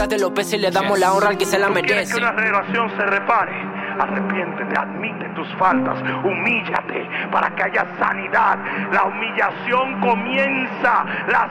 de López y le damos la honra al que se la merece. ¿Quieres que una relación se repare? Arrepiéntete, admite tus faltas, humíllate para que haya sanidad. La humillación comienza la